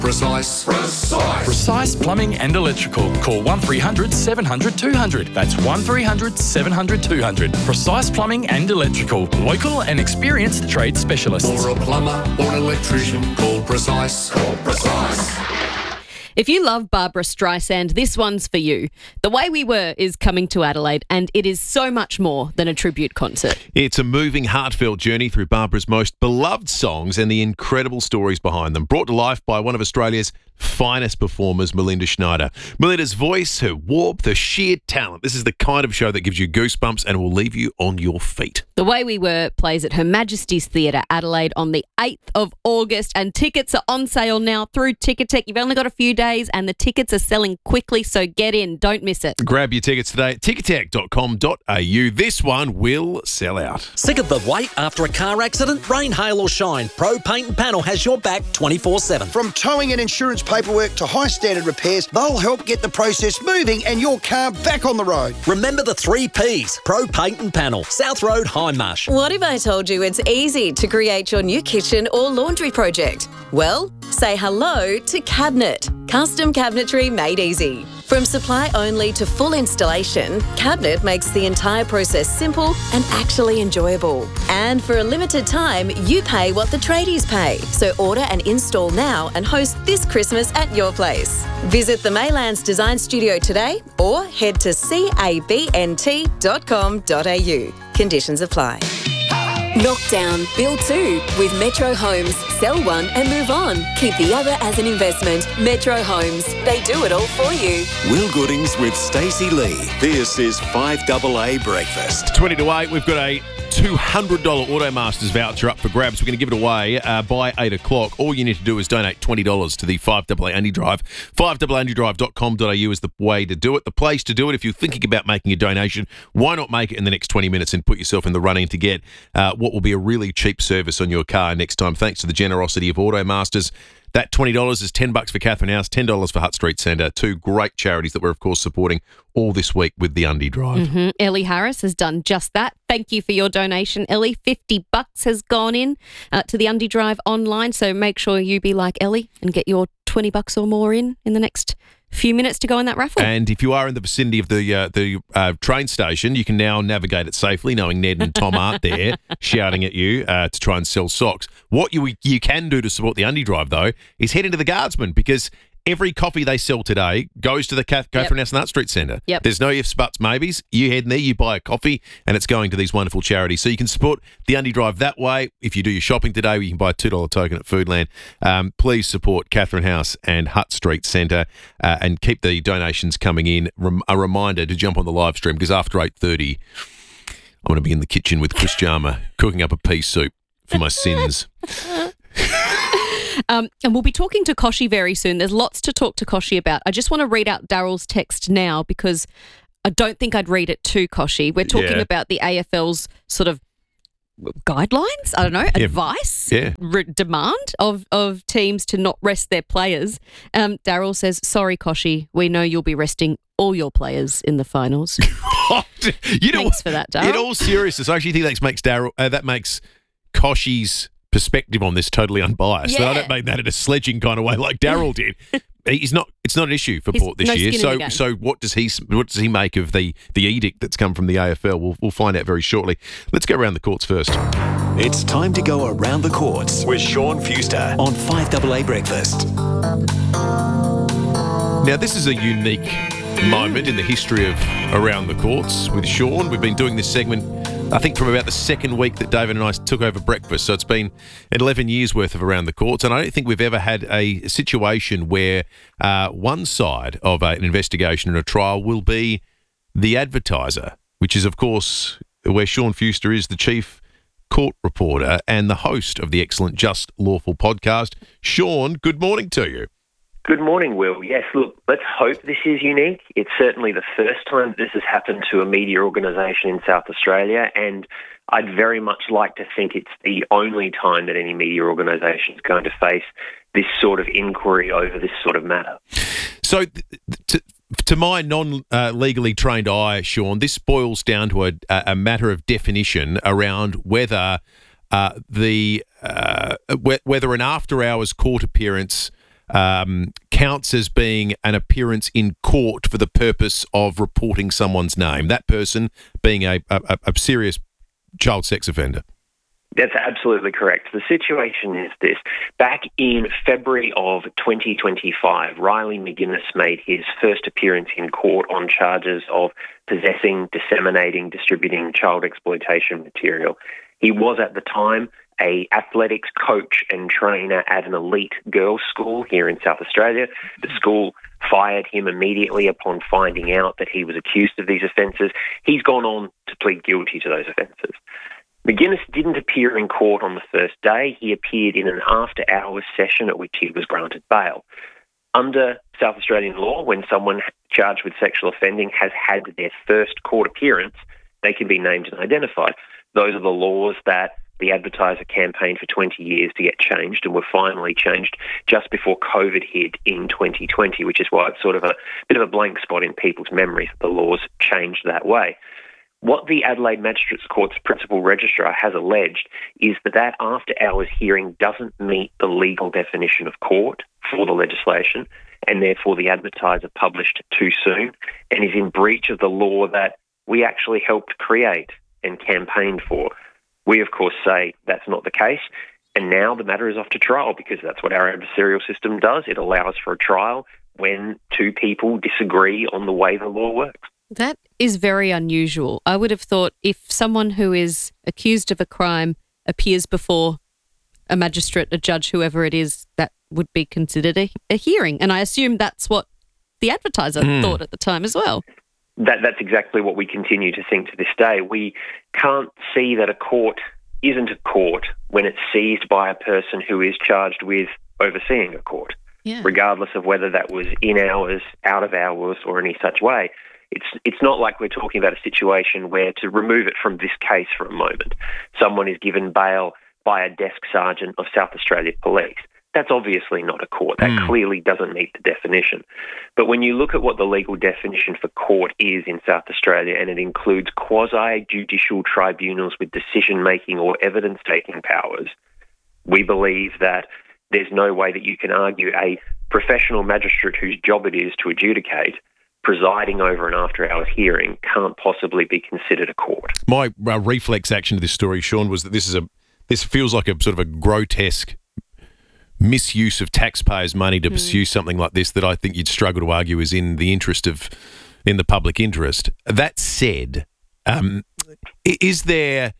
Precise Plumbing and Electrical. Call 1300 700 200. That's 1300 700 200. Precise Plumbing and Electrical. Local and experienced trade specialists. For a plumber or an electrician, call Precise. Call Precise. If you love Barbara Streisand, this one's for you. The Way We Were is coming to Adelaide, and it is so much more than a tribute concert. It's a moving, heartfelt journey through Barbara's most beloved songs and the incredible stories behind them, brought to life by one of Australia's finest performers, Melinda Schneider. Melinda's voice, her warmth, her sheer talent. This is the kind of show that gives you goosebumps and will leave you on your feet. The Way We Were plays at Her Majesty's Theatre, Adelaide, on the 8th of August, and tickets are on sale now through Ticketek. You've only got a few days, and the tickets are selling quickly, so get in. Don't miss it. Grab your tickets today at ticketek.com.au. This one will sell out. Sick of the wait after a car accident? Rain, hail or shine, Pro Paint and Panel has your back 24/7. From towing and insurance paperwork to high standard repairs, they'll help get the process moving and your car back on the road. Remember the 3 Ps. Pro Paint and Panel, South Road, Hindmarsh. What if I told you it's easy to create your new kitchen or laundry project? Well, say hello to Cabinet. Custom cabinetry made easy. From supply only to full installation, Cabinet makes the entire process simple and actually enjoyable. And for a limited time, you pay what the tradies pay. So order and install now and host this Christmas at your place. Visit the Maylands Design Studio today or head to cabnt.com.au. Conditions apply. Knock down, build 2 with Metro Homes. Sell one and move on. Keep the other as an investment. Metro Homes. They do it all for you. Will Goodings with Stacey Lee. This is 5AA Breakfast. 20 to 8, we've got a $200 Automasters voucher up for grabs. We're going to give it away by 8 o'clock. All you need to do is donate $20 to the 5AA Andy Drive. 5AAAndyDrive.com.au is the way to do it, the place to do it. If you're thinking about making a donation, why not make it in the next 20 minutes and put yourself in the running to get what will be a really cheap service on your car next time, thanks to the generosity of Automasters. That $20 is $10 for Catherine House, $10 for Hutt Street Centre, 2 great charities that we're, of course, supporting all this week with the Undy Drive. Ellie Harris has done just that. Thank you for your donation, Ellie. $50 has gone in to the Undy Drive online, so make sure you be like Ellie and get your $20 or more in the next few minutes to go in that raffle. And if you are in the vicinity of the train station, you can now navigate it safely, knowing Ned and Tom aren't there shouting at you to try and sell socks. What you can do to support the Undy Drive, though, is head into the Guardsman, because every coffee they sell today goes to the Catherine House and Hutt Street Centre. Yep. There's no ifs, buts, maybes. You head in there, you buy a coffee, and it's going to these wonderful charities. So you can support the Undy Drive that way. If you do your shopping today, you can buy a $2 token at Foodland. Please support Catherine House and Hutt Street Centre and keep the donations coming in. A reminder to jump on the live stream, because after 8:30, I'm going to be in the kitchen with Chris Jarmer cooking up a pea soup for my sins. And we'll be talking to Kochie very soon. There's lots to talk to Kochie about. I just want to read out Daryl's text now, because I don't think I'd read it to Kochie. We're talking about the AFL's sort of guidelines, I don't know, advice, demand of teams to not rest their players. Daryl says, sorry, Kochie, we know you'll be resting all your players in the finals. Thanks for that, Daryl. In all seriousness, I actually think that makes Kochie's perspective on this totally unbiased. Yeah. I don't mean that in a sledging kind of way like Daryl did. It's not an issue for Port this year. So what does he make of the edict that's come from the AFL? We'll find out very shortly. Let's go around the courts first. It's time to go around the courts with Sean Fuster on 5AA Breakfast. Now, this is a unique moment in the history of Around the Courts with Sean. We've been doing this segment, I think, from about the second week that David and I took over breakfast. So it's been 11 years worth of Around the Courts. And I don't think we've ever had a situation where one side of an investigation and a trial will be the advertiser, which is, of course, where Sean Fuster is the chief court reporter and the host of the excellent Just Lawful podcast. Sean, good morning to you. Good morning, Will. Yes, look, let's hope this is unique. It's certainly the first time this has happened to a media organisation in South Australia, and I'd very much like to think it's the only time that any media organisation is going to face this sort of inquiry over this sort of matter. So, to my non-legally trained eye, Sean, this boils down to a matter of definition around whether whether an after-hours court appearance counts as being an appearance in court for the purpose of reporting someone's name, that person being a serious child sex offender. That's absolutely correct. The situation is this. Back in February of 2025, Riley McGuinness made his first appearance in court on charges of possessing, disseminating, distributing child exploitation material. He was at the time an athletics coach and trainer at an elite girls' school here in South Australia. The school fired him immediately upon finding out that he was accused of these offences. He's gone on to plead guilty to those offences. McGuinness didn't appear in court on the first day. He appeared in an after-hours session at which he was granted bail. Under South Australian law, when someone charged with sexual offending has had their first court appearance, they can be named and identified. Those are the laws that the Advertiser campaigned for 20 years to get changed and were finally changed just before COVID hit in 2020, which is why it's sort of a bit of a blank spot in people's memories that the laws changed that way. What the Adelaide Magistrates Court's principal registrar has alleged is that after-hours hearing doesn't meet the legal definition of court for the legislation, and therefore the Advertiser published too soon and is in breach of the law that we actually helped create and campaigned for. We, of course, say that's not the case, and now the matter is off to trial because that's what our adversarial system does. It allows for a trial when two people disagree on the way the law works. That is very unusual. I would have thought if someone who is accused of a crime appears before a magistrate, a judge, whoever it is, that would be considered a hearing. And I assume that's what the Advertiser thought at the time as well. That's exactly what we continue to think to this day. We can't see that a court isn't a court when it's seized by a person who is charged with overseeing a court, regardless of whether that was in hours, out of hours, or any such way. It's not like we're talking about a situation where, to remove it from this case for a moment, someone is given bail by a desk sergeant of South Australia Police. That's obviously not a court. That clearly doesn't meet the definition. But when you look at what the legal definition for court is in South Australia, and it includes quasi-judicial tribunals with decision-making or evidence-taking powers, we believe that there's no way that you can argue a professional magistrate whose job it is to adjudicate presiding over an after-hours hearing can't possibly be considered a court. My reflex action to this story, Sean, was that this feels like a sort of a grotesque misuse of taxpayers' money to pursue something like this that I think you'd struggle to argue is in the public interest. That said, is there...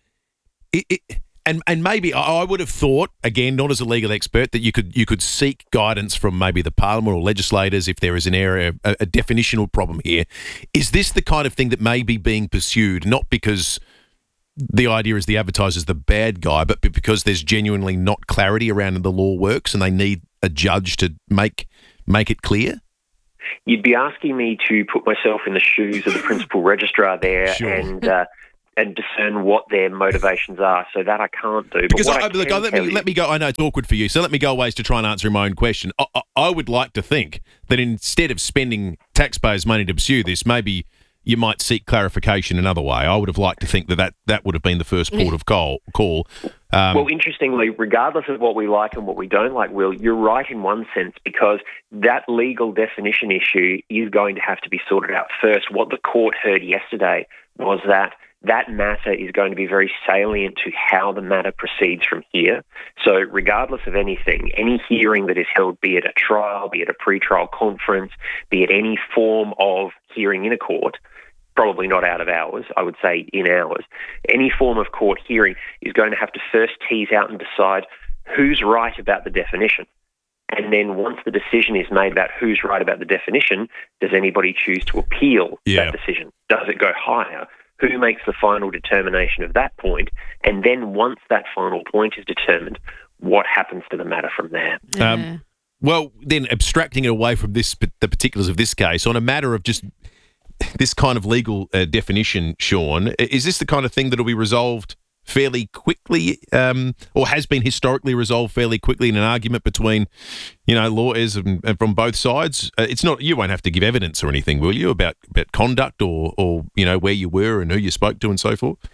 And maybe I would have thought, again, not as a legal expert, that you could seek guidance from maybe the Parliament or legislators if there is an area, a definitional problem here. Is this the kind of thing that may be being pursued, not because the idea is the Advertiser's the bad guy, but because there's genuinely not clarity around how the law works and they need a judge to make it clear? You'd be asking me to put myself in the shoes of the principal registrar there and discern what their motivations are. So that I can't do. Because let me go. I know it's awkward for you, so let me go ways to try and answer my own question. I would like to think that instead of spending taxpayers' money to pursue this, maybe you might seek clarification another way. I would have liked to think that would have been the first port of call. Well, interestingly, regardless of what we like and what we don't like, Will, you're right in one sense, because that legal definition issue is going to have to be sorted out first. What the court heard yesterday was that matter is going to be very salient to how the matter proceeds from here. So regardless of anything, any hearing that is held, be it a trial, be it a pre-trial conference, be it any form of hearing in a court, probably not out of hours, I would say in hours, any form of court hearing is going to have to first tease out and decide who's right about the definition. And then once the decision is made about who's right about the definition, does anybody choose to appeal that decision? Does it go higher? Who makes the final determination of that point? And then once that final point is determined, what happens to the matter from there? Well, then abstracting it away from the particulars of this case, on a matter of just this kind of legal definition, Sean, is this the kind of thing that will be resolved fairly quickly, or has been historically resolved fairly quickly in an argument between, lawyers and from both sides? It's not, you won't have to give evidence or anything, will you, about conduct or where you were and who you spoke to and so forth?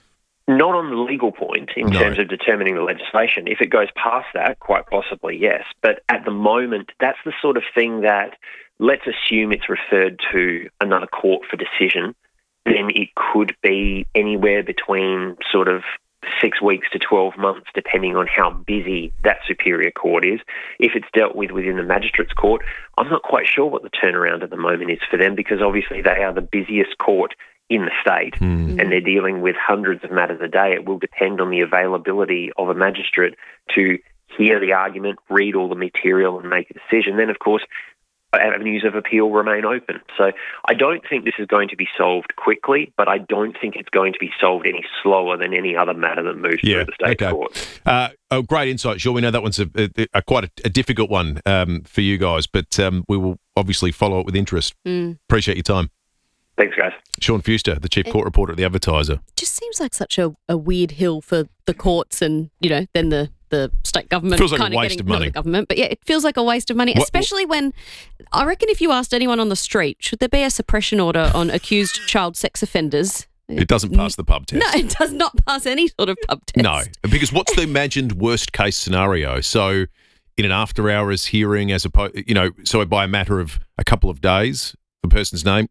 Not on the legal point in terms of determining the legislation. If it goes past that, quite possibly, yes. But at the moment, that's the sort of thing that, let's assume it's referred to another court for decision, then it could be anywhere between sort of 6 weeks to 12 months, depending on how busy that superior court is. If it's dealt with within the magistrates' court, I'm not quite sure what the turnaround at the moment is for them, because obviously they are the busiest court in the state and they're dealing with hundreds of matters a day. It will depend on the availability of a magistrate to hear the argument, read all the material and make a decision. Then, of course, avenues of appeal remain open. So I don't think this is going to be solved quickly, but I don't think it's going to be solved any slower than any other matter that moves through the state court. Great insight, Sean. We know that one's quite a difficult one for you guys, but we will obviously follow it with interest. Appreciate your time. Thanks, guys. Sean Fuster, the Chief Court Reporter at The Advertiser. Just seems like such a weird hill for the courts and, then the state government. Feels like kind a waste of money. The government, but yeah, it feels like a waste of money, especially when I reckon if you asked anyone on the street, should there be a suppression order on accused child sex offenders? It doesn't pass the pub test. No, it does not pass any sort of pub test. No, because what's the imagined worst case scenario? So in an after hours hearing, as opposed, so by a matter of a couple of days, the person's name.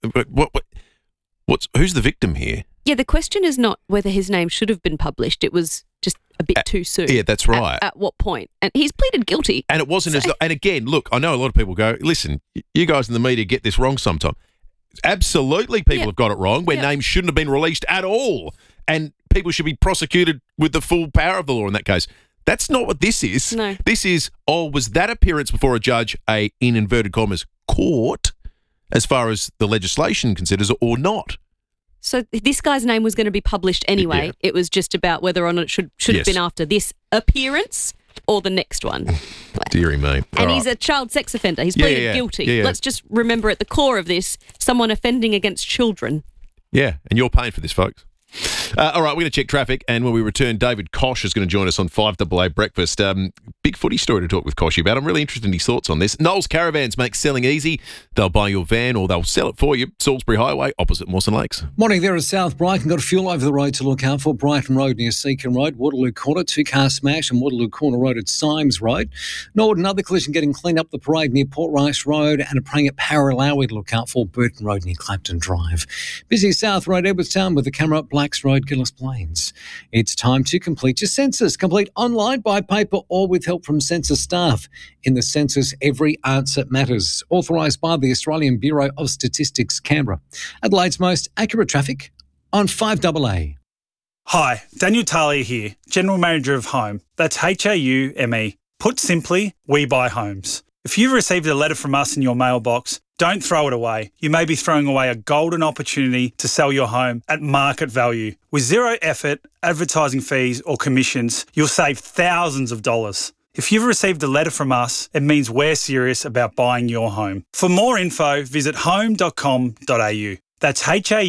Who's the victim here? Yeah, the question is not whether his name should have been published. It was just a bit too soon. Yeah, that's right. At what point? And he's pleaded guilty. And it wasn't as though, and again, look, I know a lot of people go, listen, you guys in the media get this wrong sometimes. Absolutely, people have got it wrong where names shouldn't have been released at all. And people should be prosecuted with the full power of the law in that case. That's not what this is. No. This is, was that appearance before a judge a, in inverted commas, court, as far as the legislation considers it, or not? So this guy's name was going to be published anyway. Yeah. It was just about whether or not it should have been after this appearance or the next one. Deary me. And he's a child sex offender. He's pleaded guilty. Yeah. Let's just remember at the core of this, someone offending against children. Yeah, and you're paying for this, folks. All right, we're going to check traffic, and when we return, David Kosh is going to join us on 5AA Breakfast. Big footy story to talk with Koshy about. I'm really interested in his thoughts on this. Knowles Caravans make selling easy. They'll buy your van or they'll sell it for you. Salisbury Highway, opposite Mawson Lakes. Morning there at South Brighton. Got fuel over the road to look out for. Brighton Road near Seacombe Road, Waterloo Corner, 2-car smash, and Waterloo Corner Road at Symes Road. Nord, another collision getting cleaned up the parade near Port Rice Road, and a praying at Paralowie to look out for. Burton Road near Clapton Drive. Busy South Road, Edwardstown with the camera up Blacks Road, Gillis Plains. It's time to complete your census. Complete online, by paper, or with help from census staff. In the census, every answer matters. Authorised by the Australian Bureau of Statistics, Canberra. Adelaide's most accurate traffic on 5AA. Hi, Daniel Talia here, General Manager of Home. That's HAUME. Put simply, we buy homes. If you've received a letter from us in your mailbox, don't throw it away. You may be throwing away a golden opportunity to sell your home at market value. With zero effort, advertising fees or commissions, you'll save thousands of dollars. If you've received a letter from us, it means we're serious about buying your home. For more info, visit home.com.au. That's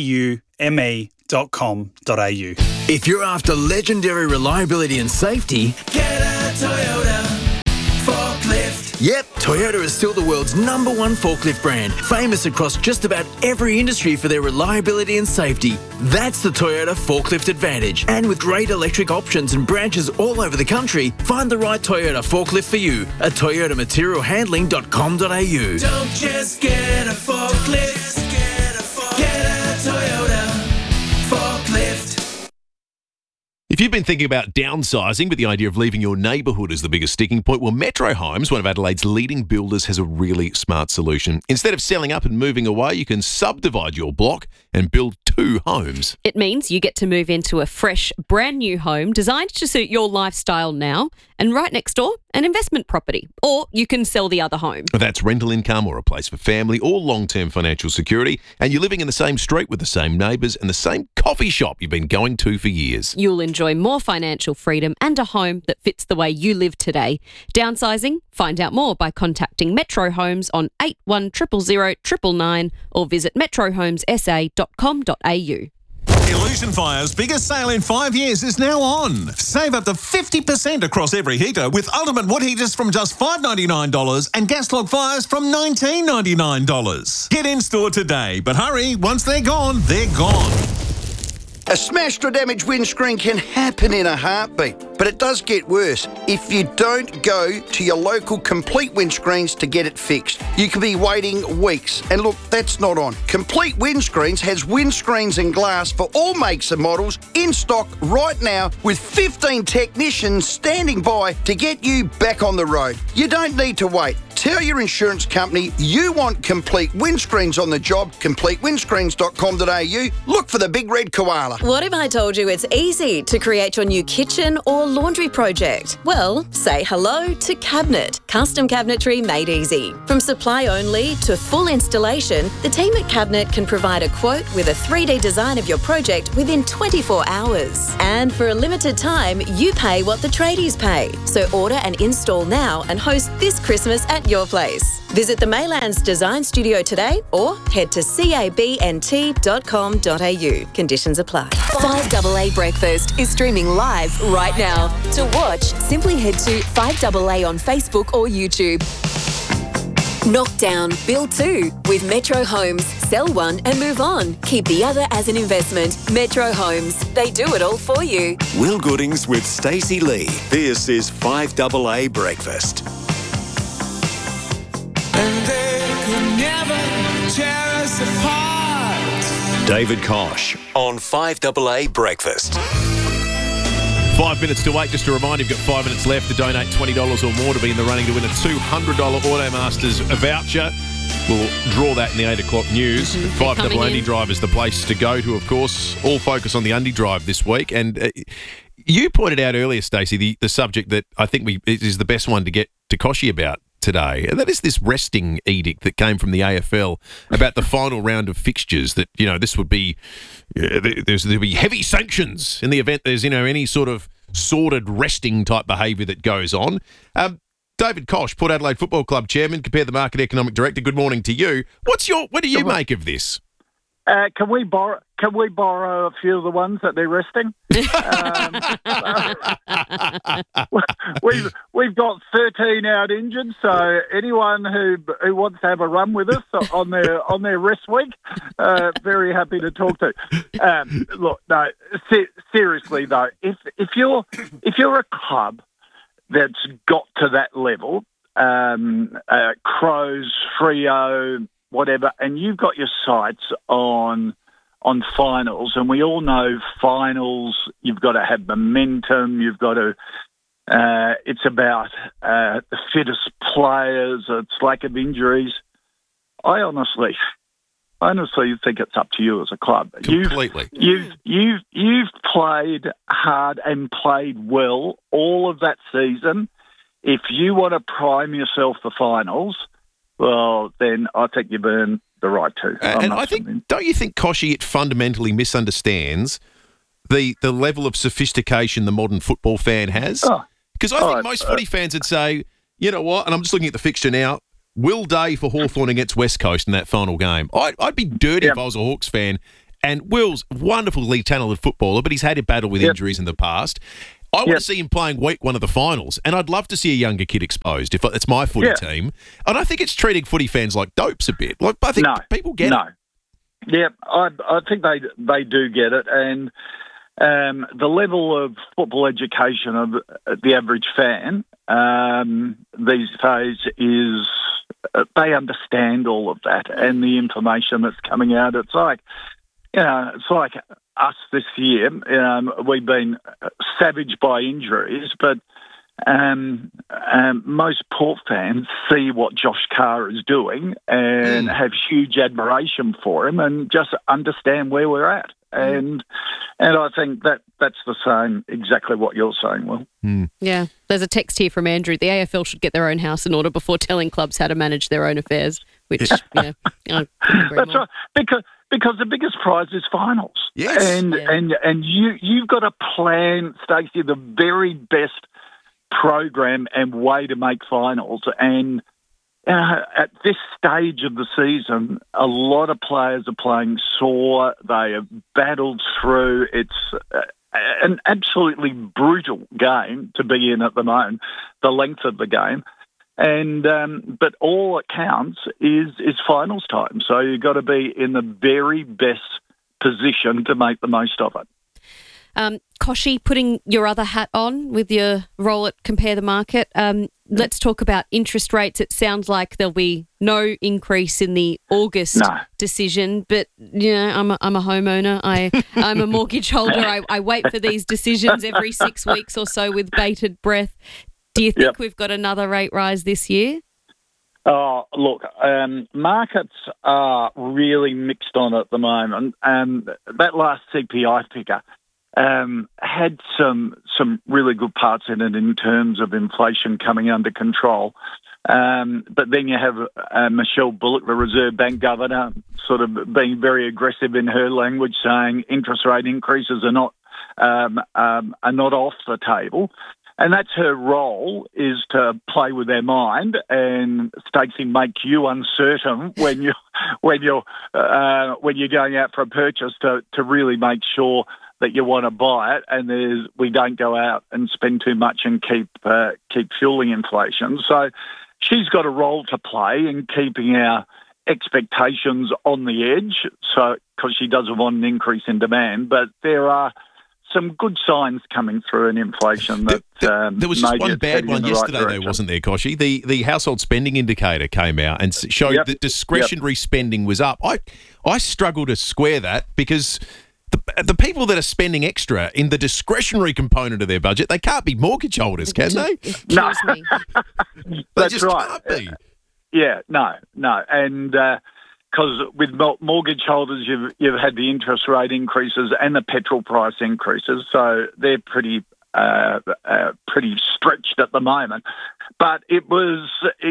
HAUME.com.au. If you're after legendary reliability and safety, get a Toyota forklift. Yep, Toyota is still the world's #1 forklift brand, famous across just about every industry for their reliability and safety. That's the Toyota Forklift Advantage. And with great electric options and branches all over the country, find the right Toyota forklift for you at toyotamaterialhandling.com.au. Don't just get a forklift, get a Toyota forklift. If you've been thinking about downsizing, but the idea of leaving your neighbourhood is the biggest sticking point, well, Metro Homes, one of Adelaide's leading builders, has a really smart solution. Instead of selling up and moving away, you can subdivide your block and build 2 homes. It means you get to move into a fresh, brand new home designed to suit your lifestyle now, and right next door, an investment property. Or you can sell the other home. That's rental income or a place for family or long-term financial security, and you're living in the same street with the same neighbours and the same coffee shop you've been going to for years. You'll enjoy more financial freedom and a home that fits the way you live today. Downsizing? Find out more by contacting Metro Homes on 8100 999 or visit metrohomessa.com.au. Illusion Fire's biggest sale in 5 years is now on. Save up to 50% across every heater with ultimate wood heaters from just $5.99 and gas log fires from $19.99. Get in store today, but hurry, once they're gone, they're gone. A smashed or damaged windscreen can happen in a heartbeat, but it does get worse if you don't go to your local Complete Windscreens to get it fixed. You could be waiting weeks, and look, that's not on. Complete Windscreens has windscreens and glass for all makes and models in stock right now with 15 technicians standing by to get you back on the road. You don't need to wait. Tell your insurance company you want Complete Windscreens on the job. CompleteWindscreens.com.au. Look for the big red koala. What if I told you it's easy to create your new kitchen or laundry project? Well, say hello to Cabinet. Custom cabinetry made easy. From supply only to full installation, the team at Cabinet can provide a quote with a 3D design of your project within 24 hours. And for a limited time, you pay what the tradies pay. So order and install now and host this Christmas at your place. Visit the Maylands Design Studio today or head to cabnt.com.au. Conditions apply. 5AA Breakfast is streaming live right now. To watch, simply head to 5AA on Facebook or YouTube. Knockdown, build 2 with Metro Homes. Sell one and move on. Keep the other as an investment. Metro Homes. They do it all for you. Will Goodings with Stacey Lee. This is 5AA Breakfast. David Kosh on 5AA Breakfast. 5 minutes to wait. Just a reminder, you've got 5 minutes left to donate $20 or more to be in the running to win a $200 Automasters voucher. We'll draw that in the 8 o'clock news. 5AA Undy Drive is the place to go to, of course. All focus on the Undy Drive this week. And you pointed out earlier, Stacey, the subject that I think is the best one to get to Koshy about today. And that is this resting edict that came from the AFL about the final round of fixtures, that, you know, this would be, there'll be heavy sanctions in the event there's, you know, any sort of sordid resting type behaviour that goes on. David Kosh, Port Adelaide Football Club Chairman, Compare the Market Economic Director, good morning to you. What do you make of this? Can we borrow a few of the ones that they're resting? We've got 13 out injured, so anyone who wants to have a run with us on their rest week, very happy to talk to. Look, no, seriously though, if you're a club that's got to that level, Crows, Freo, whatever, and you've got your sights on finals, and we all know finals, you've got to have momentum, you've got to, it's about the fittest players, it's lack of injuries. I honestly think it's up to you as a club. Completely. You've played hard and played well all of that season. If you want to prime yourself for finals, well, then I think you've earned the right to. And I think, don't you think, Koshy, it fundamentally misunderstands the level of sophistication the modern football fan has? Because I think most footy fans would say, you know what, and I'm just looking at the fixture now, Will Day for Hawthorn against West Coast in that final game. I'd be dirty if I was a Hawks fan. And Will's wonderfully talented footballer, but he's had a battle with injuries in the past. I want to see him playing week one of the finals, and I'd love to see a younger kid exposed if it's my footy team. And I think it's treating footy fans like dopes a bit. Like, I think people get it. Yeah, I think they do get it, and the level of football education of the average fan these days is they understand all of that and the information that's coming out. It's like, you know, it's like us this year. We've been savaged by injuries, but most Port fans see what Josh Carr is doing and have huge admiration for him and just understand where we're at. And I think that's the same, exactly what you're saying, Will. Yeah. There's a text here from Andrew. The AFL should get their own house in order before telling clubs how to manage their own affairs, which, I couldn't agree That's more. right. Because the biggest prize is finals. Yes. And you've got to plan, Stacey, the very best program and way to make finals. And at this stage of the season, a lot of players are playing sore. They have battled through. It's an absolutely brutal game to be in at the moment, the length of the game. And but all that counts is finals time. So you've got to be in the very best position to make the most of it. Kochie, putting your other hat on with your role at Compare the Market, let's talk about interest rates. It sounds like there'll be no increase in the August decision, but I'm a homeowner. I'm a mortgage holder. I wait for these decisions every 6 weeks or so with bated breath. Do you think we've got another rate rise this year? Oh, look, markets are really mixed on at the moment. That last CPI figure had some really good parts in it in terms of inflation coming under control. But then you have Michelle Bullock, the Reserve Bank governor, sort of being very aggressive in her language, saying interest rate increases are not off the table. And that's her role, is to play with their mind and, Stacey, make you uncertain when you're going out for a purchase to really make sure that you want to buy it, and we don't go out and spend too much and keep fueling inflation. So she's got a role to play in keeping our expectations on the edge, because she doesn't want an increase in demand. But there are some good signs coming through in inflation. That there was just one bad one yesterday, though, wasn't there, Kochie? The household spending indicator came out and showed that discretionary spending was up. I struggle to square that, because the people that are spending extra in the discretionary component of their budget, they can't be mortgage holders, can they? No, They just right. can't be. Yeah, no, and because with mortgage holders, you've had the interest rate increases and the petrol price increases, so they're pretty stretched at the moment. But it was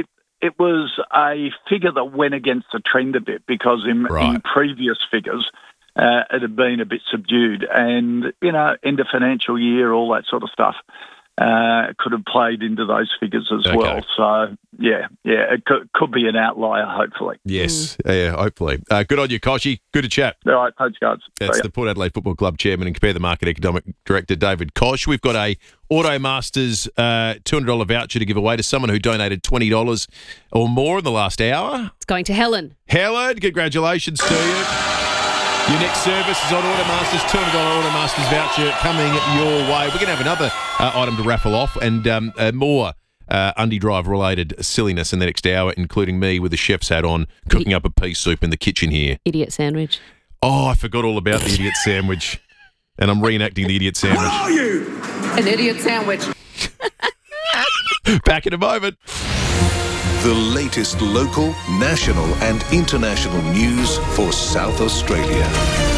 a figure that went against the trend a bit, because in previous figures it had been a bit subdued, and end of financial year, all that sort of stuff could have played into those figures as well. So it could be an outlier, hopefully. Yes, hopefully. Good on you, Kochie. Good to chat. All right, thanks, guys. That's the Port Adelaide Football Club chairman and Compare the Market Economic Director, David Koch. We've got a Automasters $200 voucher to give away to someone who donated $20 or more in the last hour. It's going to Helen. Helen, congratulations to you. Your next service is on Automasters, $200 Automasters voucher coming your way. We're going to have another item to raffle off, and more Undie Drive related silliness in the next hour, including me with a chef's hat on, cooking up a pea soup in the kitchen here. Idiot sandwich. Oh, I forgot all about the idiot sandwich, and I'm reenacting the idiot sandwich. What are you? An idiot sandwich. Back in a moment. The latest local, national and international news for South Australia.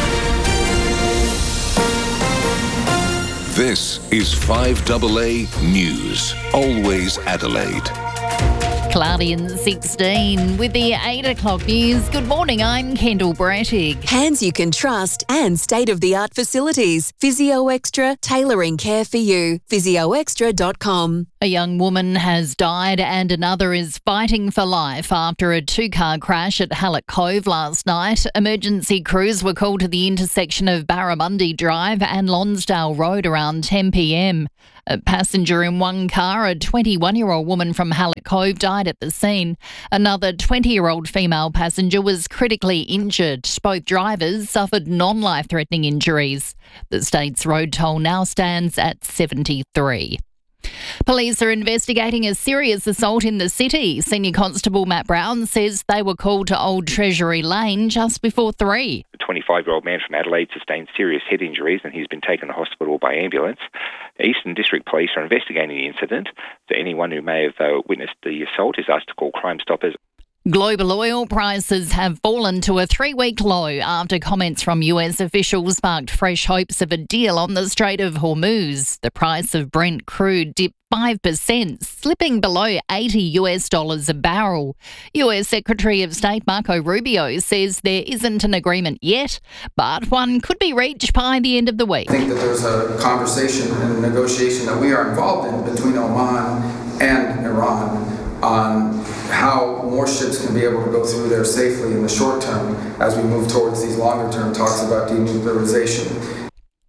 This is 5AA News, always Adelaide. Cloudy and 16 with the 8 o'clock news. Good morning, I'm Kendall Brattig. Hands you can trust and state-of-the-art facilities. Physio Extra, tailoring care for you. PhysioExtra.com. A young woman has died and another is fighting for life after a two-car crash at Hallett Cove last night. Emergency crews were called to the intersection of Barramundi Drive and Lonsdale Road around 10 p.m. A passenger in one car, a 21-year-old woman from Hallett Cove, died at the scene. Another 20-year-old female passenger was critically injured. Both drivers suffered non-life-threatening injuries. The state's road toll now stands at 73. Police are investigating a serious assault in the city. Senior Constable Matt Brown says they were called to Old Treasury Lane just before 3. A 25-year-old man from Adelaide sustained serious head injuries and he's been taken to hospital by ambulance. Eastern District Police are investigating the incident. For anyone who may have witnessed the assault is asked to call Crime Stoppers. Global oil prices have fallen to a 3-week low after comments from US officials sparked fresh hopes of a deal on the Strait of Hormuz. The price of Brent crude dipped 5%, slipping below $80 a barrel. US Secretary of State Marco Rubio says there isn't an agreement yet, but one could be reached by the end of the week. I think that there's a conversation and a negotiation that we are involved in between Oman and Iran on how more ships can be able to go through there safely in the short term as we move towards these longer term talks about denuclearization.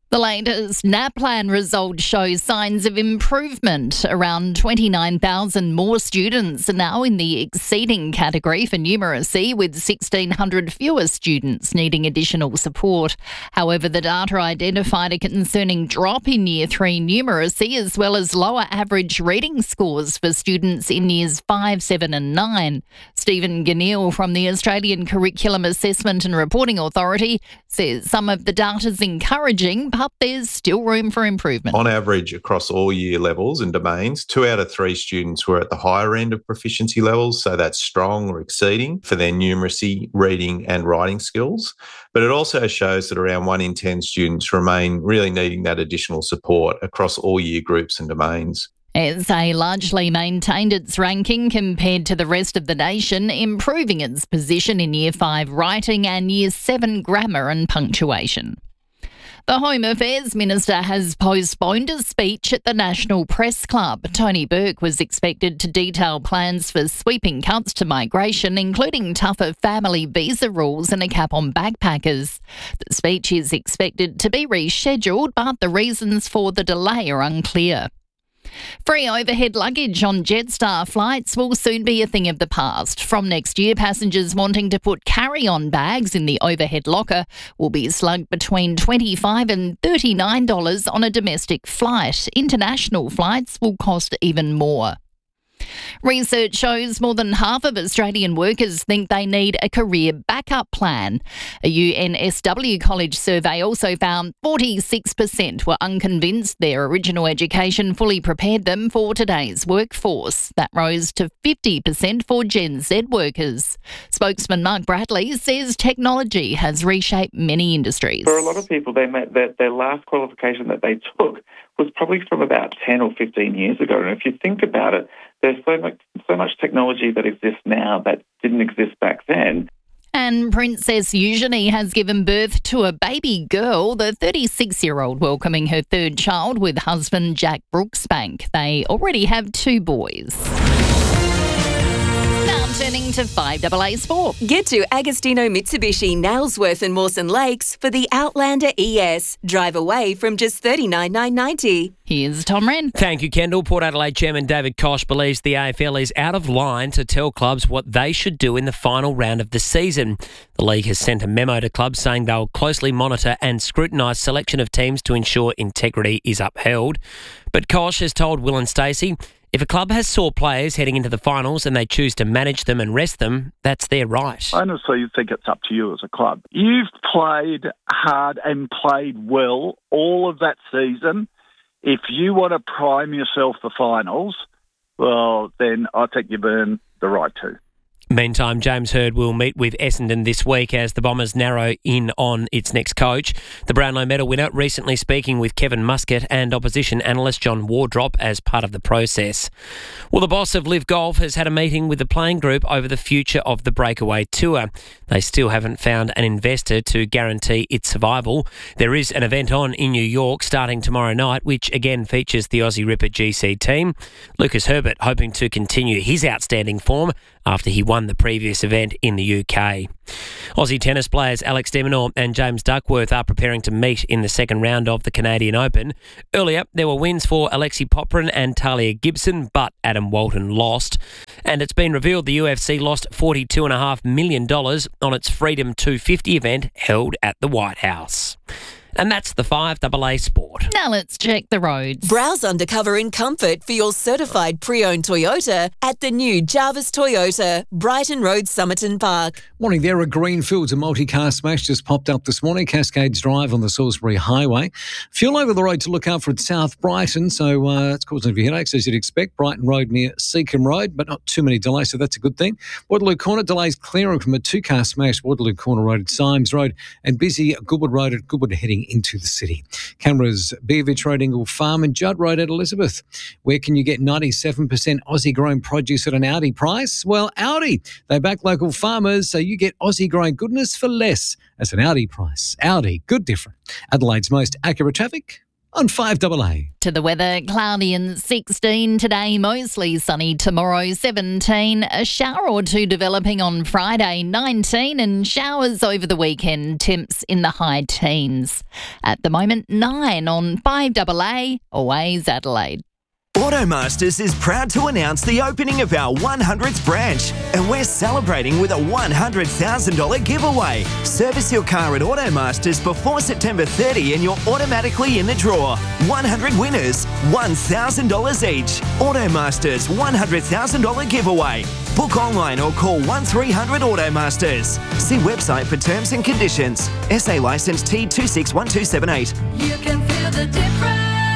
The latest NAPLAN results show signs of improvement. Around 29,000 more students are now in the exceeding category for numeracy, with 1,600 fewer students needing additional support. However, the data identified a concerning drop in Year 3 numeracy, as well as lower average reading scores for students in Years 5, 7 and 9. Stephen Ganneil from the Australian Curriculum Assessment and Reporting Authority says some of the data's encouraging, but there's still room for improvement. On average, across all year levels and domains, 2 out of 3 students were at the higher end of proficiency levels, so that's strong or exceeding for their numeracy, reading and writing skills. But it also shows that around 1 in 10 students remain really needing that additional support across all year groups and domains. SA largely maintained its ranking compared to the rest of the nation, improving its position in Year 5 writing and Year 7 grammar and punctuation. The Home Affairs Minister has postponed a speech at the National Press Club. Tony Burke was expected to detail plans for sweeping cuts to migration, including tougher family visa rules and a cap on backpackers. The speech is expected to be rescheduled, but the reasons for the delay are unclear. Free overhead luggage on Jetstar flights will soon be a thing of the past. From next year, passengers wanting to put carry-on bags in the overhead locker will be slugged between $25 and $39 on a domestic flight. International flights will cost even more. Research shows more than half of Australian workers think they need a career backup plan. A UNSW college survey also found 46% were unconvinced their original education fully prepared them for today's workforce. That rose to 50% for Gen Z workers. Spokesman Mark Bradley says technology has reshaped many industries. For a lot of people, their last qualification that they took was probably from about 10 or 15 years ago. And if you think about it, there's so much technology that exists now that didn't exist back then. And Princess Eugenie has given birth to a baby girl, the 36-year-old welcoming her third child with husband Jack Brooksbank. They already have 2 boys. Now turning to 5AA Sport. Get to Agostino Mitsubishi, Nailsworth and Mawson Lakes for the Outlander ES. Drive away from just $39,990. Here's Tom Wren. Thank you, Kendall. Port Adelaide Chairman David Koch believes the AFL is out of line to tell clubs what they should do in the final round of the season. The league has sent a memo to clubs saying they'll closely monitor and scrutinise selection of teams to ensure integrity is upheld. But Koch has told Will and Stacey, if a club has sore players heading into the finals and they choose to manage them and rest them, that's their right. I honestly think it's up to you as a club. You've played hard and played well all of that season. If you want to prime yourself for finals, well, then I think you've earned the right to. Meantime, James Hird will meet with Essendon this week as the Bombers narrow in on its next coach. The Brownlow medal winner recently speaking with Kevin Muscat and opposition analyst John Wardrop as part of the process. Well, the boss of Live Golf has had a meeting with the playing group over the future of the Breakaway Tour. They still haven't found an investor to guarantee its survival. There is an event on in New York starting tomorrow night, which again features the Aussie Ripper GC team. Lucas Herbert hoping to continue his outstanding form after he won the previous event in the UK. Aussie tennis players Alex de Minaur and James Duckworth are preparing to meet in the second round of the Canadian Open. Earlier, there were wins for Alexei Popyrin and Talia Gibson, but Adam Walton lost. And it's been revealed the UFC lost $42.5 million on its Freedom 250 event held at the White House. And that's the 5AA Sport. Now let's check the roads. Browse undercover in comfort for your certified pre-owned Toyota at the new Jarvis Toyota, Brighton Road, Somerton Park. Morning there. A Greenfields, a multi-car smash just popped up this morning. Cascades Drive on the Salisbury Highway. Fuel over the road to look out for at South Brighton, so it's causing a few headaches as you'd expect. Brighton Road near Seacombe Road, but not too many delays, so that's a good thing. Waterloo Corner delays clearing from a 2-car smash. Waterloo Corner Road at Symes Road and busy Goodwood Road at Goodwood heading into the city. Cameras, Beaverich Road, Ingle Farm and Judd Road at Elizabeth. Where can you get 97% Aussie-grown produce at an Audi price? Well, Audi. They back local farmers, so you get Aussie-grown goodness for less. That's an Audi price. Audi, good different. Adelaide's most accurate traffic, on 5AA. To the weather, cloudy and 16 today, mostly sunny tomorrow, 17. A shower or two developing on Friday, 19, and showers over the weekend, temps in the high teens. At the moment, 9 on 5AA, always Adelaide. Automasters is proud to announce the opening of our 100th branch, and we're celebrating with a $100,000 giveaway. Service your car at Automasters before September 30 and you're automatically in the draw. 100 winners, $1,000 each. Automasters $100,000 giveaway. Book online or call 1300 Automasters. See website for terms and conditions. SA licence T261278. You can feel the difference.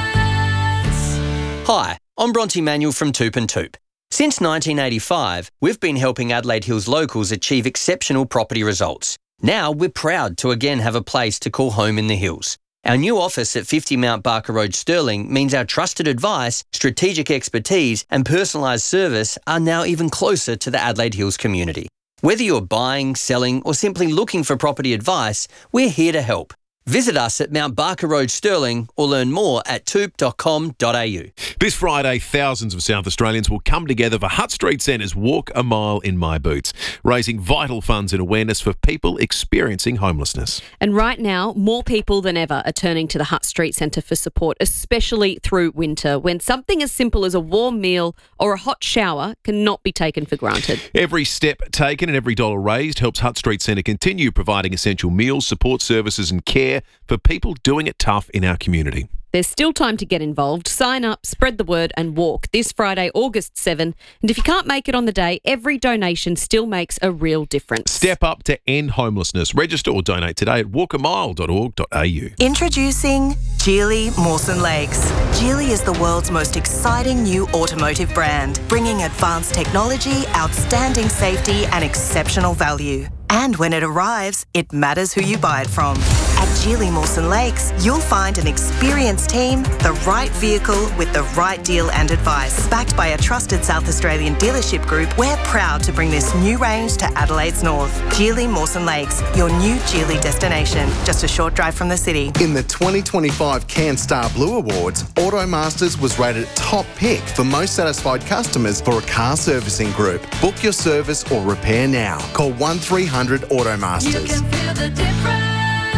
Hi, I'm Bronte Manuel from Toop and Toop. Since 1985, we've been helping Adelaide Hills locals achieve exceptional property results. Now we're proud to again have a place to call home in the hills. Our new office at 50 Mount Barker Road, Stirling, means our trusted advice, strategic expertise and personalised service are now even closer to the Adelaide Hills community. Whether you're buying, selling or simply looking for property advice, we're here to help. Visit us at Mount Barker Road, Stirling, or learn more at toop.com.au. This Friday, thousands of South Australians will come together for Hutt Street Centre's Walk a Mile in My Boots, raising vital funds and awareness for people experiencing homelessness. And right now, more people than ever are turning to the Hutt Street Centre for support, especially through winter, when something as simple as a warm meal or a hot shower cannot be taken for granted. Every step taken and every dollar raised helps Hutt Street Centre continue providing essential meals, support services and care for people doing it tough in our community. There's still time to get involved. Sign up, spread the word and walk this Friday, August 7. And if you can't make it on the day, every donation still makes a real difference. Step up to end homelessness. Register or donate today at walkamile.org.au. Introducing Geely Mawson Lakes. Geely is the world's most exciting new automotive brand, bringing advanced technology, outstanding safety and exceptional value. And when it arrives, it matters who you buy it from. At Geely Mawson Lakes, you'll find an experienced team, the right vehicle with the right deal and advice. Backed by a trusted South Australian dealership group, we're proud to bring this new range to Adelaide's north. Geely Mawson Lakes, your new Geely destination, just a short drive from the city. In the 2025 CanStar Blue Awards, Automasters was rated top pick for most satisfied customers for a car servicing group. Book your service or repair now. Call 1300 Automasters. You can feel the difference.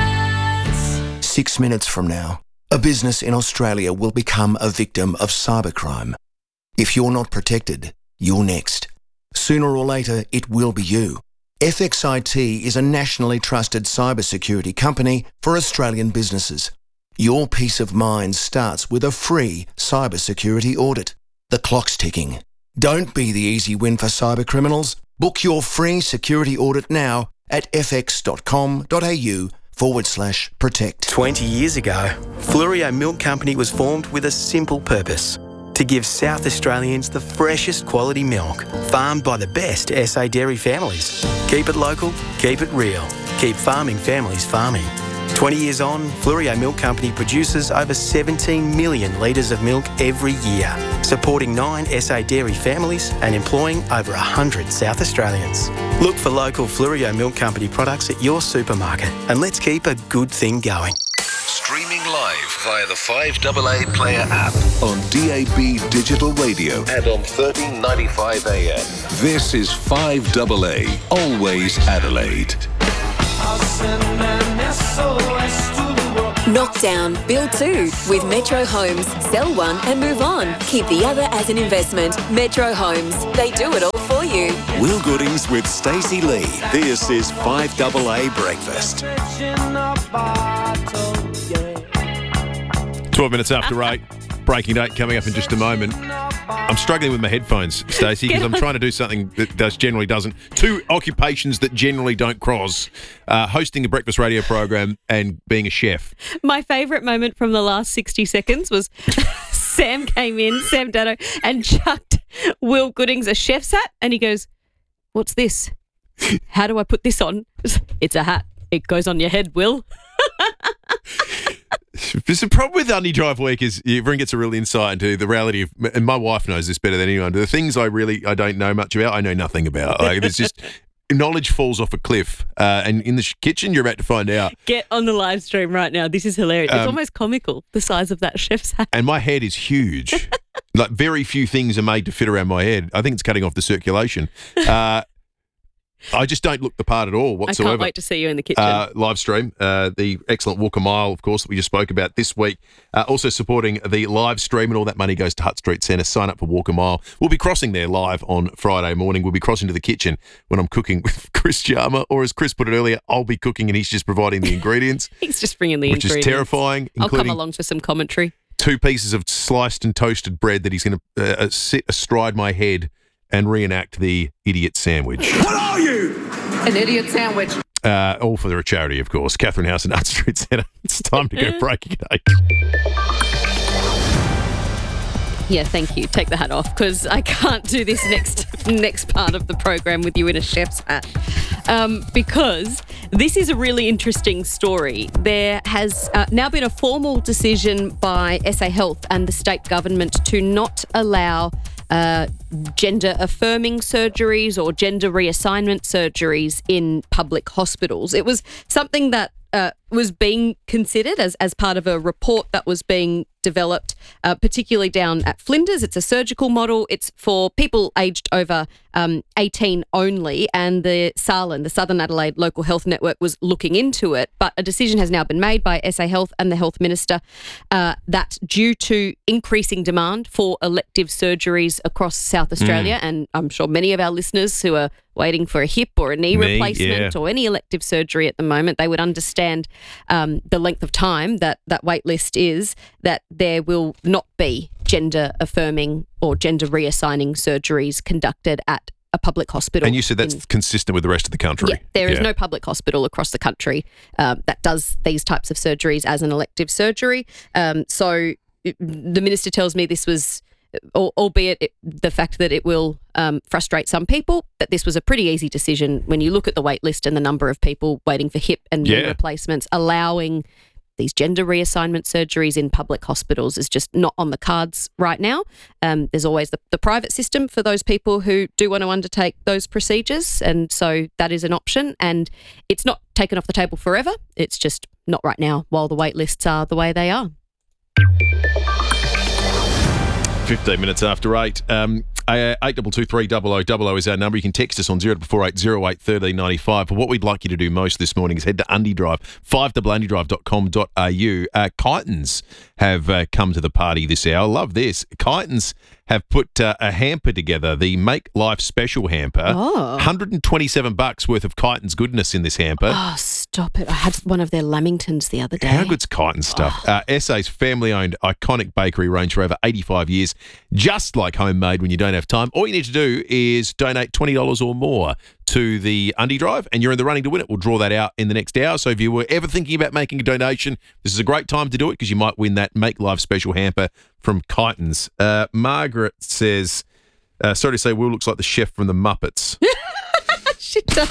6 minutes from now, a business in Australia will become a victim of cybercrime. If you're not protected, you're next. Sooner or later, it will be you. FXIT is a nationally trusted cybersecurity company for Australian businesses. Your peace of mind starts with a free cybersecurity audit. The clock's ticking. Don't be the easy win for cybercriminals. Book your free security audit now at fx.com.au/protect. 20 years ago, Flurio Milk Company was formed with a simple purpose: to give South Australians the freshest quality milk, farmed by the best SA dairy families. Keep it local, keep it real, keep farming families farming. 20 years on, Flurio Milk Company produces over 17 million litres of milk every year, supporting 9 SA dairy families and employing over 100 South Australians. Look for local Flurio Milk Company products at your supermarket, and let's keep a good thing going. Streaming live via the 5AA Player app on DAB Digital Radio and on 1395 AM. This is 5AA, always Adelaide. Knockdown, build 2 with Metro Homes. Sell one and move on. Keep the other as an investment. Metro Homes. They do it all for you. Will Goodings with Stacey Lee. This is 5AA Breakfast. 12 minutes after 8. Breaking date coming up in just a moment. I'm struggling with my headphones, Stacey, because I'm trying to do something that generally doesn't. 2 occupations that generally don't cross. Hosting a breakfast radio program and being a chef. My favourite moment from the last 60 seconds was Sam came in, Sam Dano, and chucked Will Goodings a chef's hat, and he goes, "What's this? How do I put this on?" "It's a hat. It goes on your head, Will." The problem with Undery Drive Week is everyone gets a real insight into the reality of, and my wife knows this better than anyone, the things I don't know much about, I know nothing about. Like, there's just knowledge falls off a cliff, and in the kitchen, you're about to find out. Get on the live stream right now. This is hilarious. It's almost comical, the size of that chef's hat. And my head is huge. Like, very few things are made to fit around my head. I think it's cutting off the circulation. I just don't look the part at all whatsoever. I can't wait to see you in the kitchen. Live stream, the excellent Walk a Mile, of course, that we just spoke about this week. Also supporting the live stream, and all that money goes to Hutt Street Centre. Sign up for Walk a Mile. We'll be crossing there live on Friday morning. We'll be crossing to the kitchen when I'm cooking with Chris Jarmer, or as Chris put it earlier, I'll be cooking and he's just providing the ingredients. He's just bringing the ingredients. Which is terrifying. I'll come along for some commentary. 2 pieces of sliced and toasted bread that he's going to sit astride my head and reenact the idiot sandwich. What are you? An idiot sandwich. All for the charity, of course. Catherine House and Hutt Street Centre. It's time to go break again. Yeah, thank you. Take the hat off, because I can't do this next part of the program with you in a chef's hat. Because this is a really interesting story. There has now been a formal decision by SA Health and the state government to not allow gender-affirming surgeries or gender reassignment surgeries in public hospitals. It was something that was being considered as part of a report that was being developed, particularly down at Flinders. It's a surgical model. It's for people aged over 18 only, and the SALN, the Southern Adelaide Local Health Network, was looking into it. But a decision has now been made by SA Health and the Health Minister that due to increasing demand for elective surgeries across South Australia, and I'm sure many of our listeners who are waiting for a hip or a knee replacement or any elective surgery at the moment, they would understand the length of time that wait list is, that there will not be gender affirming or gender reassigning surgeries conducted at a public hospital. And you said that's consistent with the rest of the country. Yeah, there is no public hospital across the country that does these types of surgeries as an elective surgery. So the minister tells me this was, albeit the fact that it will frustrate some people, that this was a pretty easy decision when you look at the wait list and the number of people waiting for hip and knee replacements. Allowing these gender reassignment surgeries in public hospitals is just not on the cards right now. There's always the private system for those people who do want to undertake those procedures, and so that is an option, and it's not taken off the table forever. It's just not right now while the wait lists are the way they are. 15 minutes after 8. 8223 is our number. You can text us on 0448 08 1395. But what we'd like you to do most this morning is head to Undidrive, 5undidrive.com.au. Kytons have come to the party this hour. Love this. Kytons have put a hamper together, the Make Life Special hamper. $127 worth of Kytons goodness in this hamper. Oh, stop it. I had one of their Lamingtons the other day. How good's Kyton stuff? SA's family-owned iconic bakery range for over 85 years, just like homemade when you don't have time. All you need to do is donate $20 or more to the Undidrive, and you're in the running to win it. We'll draw that out in the next hour. So if you were ever thinking about making a donation, this is a great time to do it, because you might win that Make Life Special hamper from Kytons. Margaret says, sorry to say, Will looks like the chef from the Muppets. She does.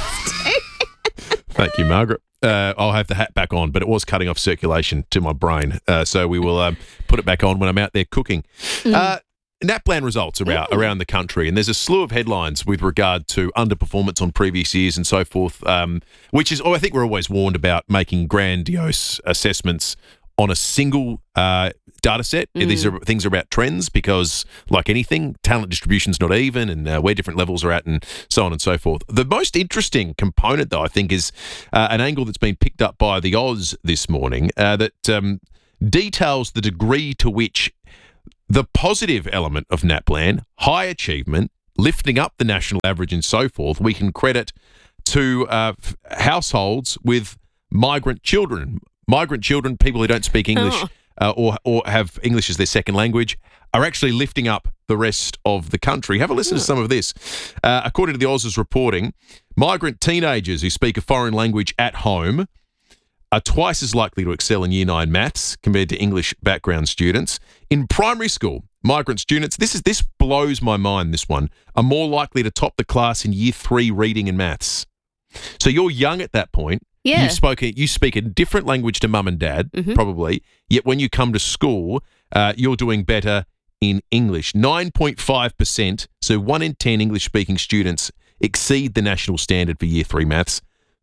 Thank you, Margaret. I'll have the hat back on, but it was cutting off circulation to my brain. So we will put it back on when I'm out there cooking. NAPLAN results are around the country, and there's a slew of headlines with regard to underperformance on previous years and so forth, which is, I think we're always warned about making grandiose assessments on a single data set. These are things about trends, because like anything, talent distribution's not even, and where different levels are at, and so on and so forth. The most interesting component, though, I think, is an angle that's been picked up by the Oz this morning that details the degree to which the positive element of NAPLAN, high achievement, lifting up the national average and so forth, we can credit to households with migrant children. Migrant children, people who don't speak English or have English as their second language, are actually lifting up the rest of the country. Have a listen to some of this. According to the Oz's reporting, migrant teenagers who speak a foreign language at home are twice as likely to excel in Year 9 maths compared to English background students. In primary school, migrant students, this blows my mind, this one, are more likely to top the class in Year 3 reading and maths. So you're young at that point. Yeah. You speak a different language to mum and dad, probably, yet when you come to school, you're doing better in English. 9.5%, so 1 in 10 English-speaking students exceed the national standard for Year 3 maths.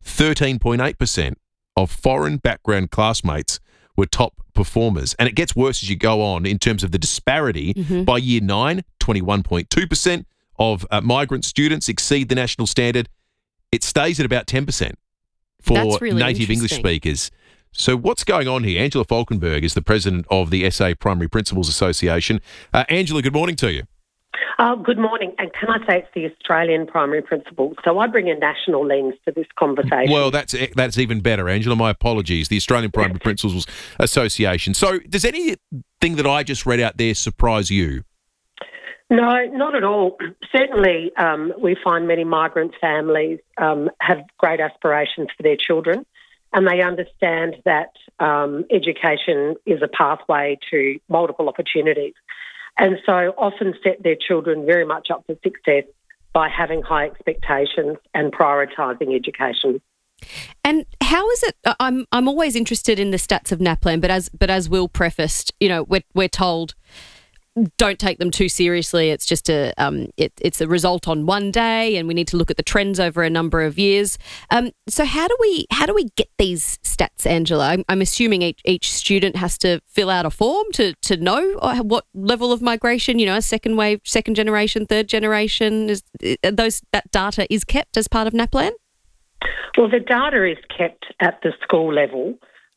13.8% of foreign background classmates were top performers. And it gets worse as you go on in terms of the disparity. By Year 9, 21.2% of migrant students exceed the national standard. It stays at about 10% for really native English speakers. So what's going on here? Angela Falkenberg is the president of the SA Primary Principals Association. Angela, good morning to you. Good morning. And can I say it's the Australian primary principals? So I bring a national lens to this conversation. Well, that's even better, Angela. My apologies. The Australian Primary Principals Association. So does anything that I just read out there surprise you? No, not at all. Certainly, we find many migrant families have great aspirations for their children, and they understand that education is a pathway to multiple opportunities, and so often set their children very much up for success by having high expectations and prioritising education. And how is it? I'm always interested in the stats of NAPLAN, but as Will prefaced, we're told, don't take them too seriously. It's just it's a result on one day, and we need to look at the trends over a number of years. So how do we get these stats, Angela? I'm assuming each student has to fill out a form to know what level of migration, a second wave, second generation, third generation that data is kept as part of NAPLAN. Well, the data is kept at the school level,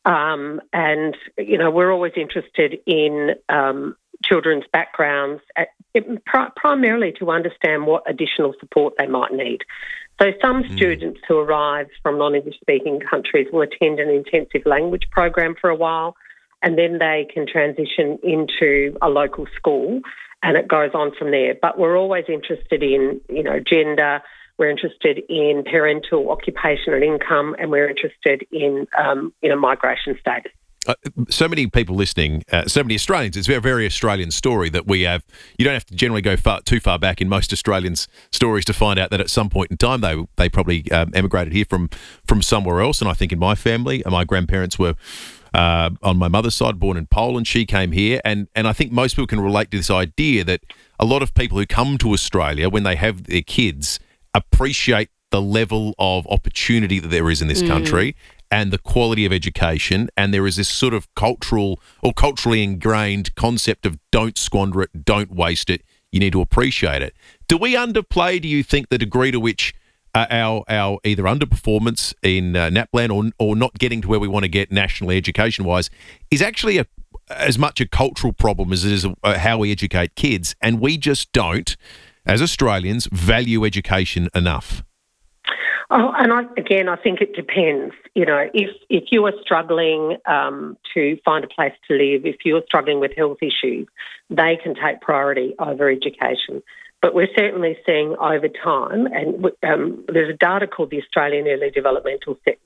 and we're always interested in children's backgrounds, primarily to understand what additional support they might need. So some students who arrive from non-English speaking countries will attend an intensive language program for a while, and then they can transition into a local school, and it goes on from there. But we're always interested in, gender, we're interested in parental occupation and income, and we're interested in, migration status. So many people listening, so many Australians. It's a very Australian story that we have. You don't have to generally go too far back in most Australians' stories to find out that at some point in time they probably emigrated here from somewhere else. And I think in my family, my grandparents were on my mother's side born in Poland. She came here, and I think most people can relate to this idea that a lot of people who come to Australia when they have their kids appreciate the level of opportunity that there is in this country and the quality of education, and there is this sort of culturally ingrained concept of don't squander it, don't waste it, you need to appreciate it. Do we underplay, do you think, the degree to which our either underperformance in NAPLAN or not getting to where we want to get nationally education-wise is actually as much a cultural problem as it is how we educate kids, and we just don't, as Australians, value education enough? Oh, and I think it depends. If you are struggling to find a place to live, if you're struggling with health issues, they can take priority over education. But we're certainly seeing over time, and there's a data called the Australian Early Development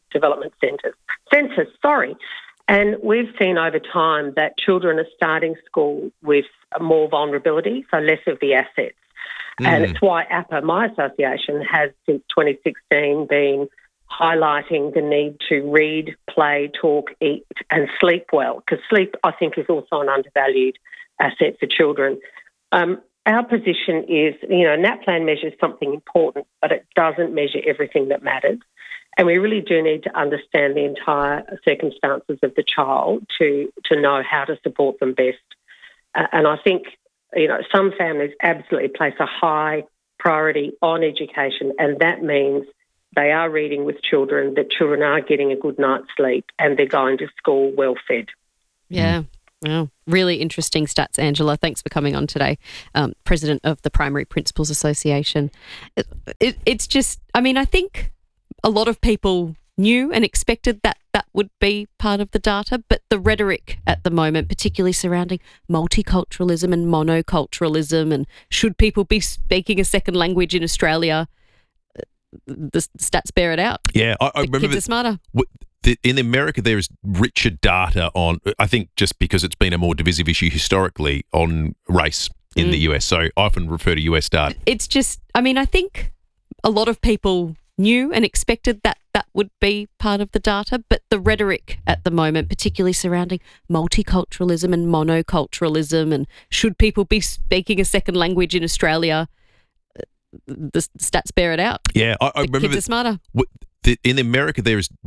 Census, and we've seen over time that children are starting school with more vulnerability, so less of the assets. And it's why APA, my association, has since 2016 been highlighting the need to read, play, talk, eat and sleep well, because sleep, I think, is also an undervalued asset for children. Our position is, NAPLAN measures something important, but it doesn't measure everything that matters. And we really do need to understand the entire circumstances of the child to know how to support them best. And I think some families absolutely place a high priority on education, and that means they are reading with children, that children are getting a good night's sleep, and they're going to school well fed. Yeah. Well, really interesting stats, Angela. Thanks for coming on today, President of the Primary Principals Association. It's just, I think a lot of people knew and expected that would be part of the data, but the rhetoric at the moment, particularly surrounding multiculturalism and monoculturalism and should people be speaking a second language in Australia, the stats bear it out. Yeah, I remember kids are smarter. In America, there is richer data on, I think just because it's been a more divisive issue historically, on race in the US. So I often refer to US data. It's just, I think a lot of people knew and expected that would be part of the data, but the rhetoric at the moment, particularly surrounding multiculturalism and monoculturalism and should people be speaking a second language in Australia, the stats bear it out. Yeah, I remember kids are smarter. In America, there is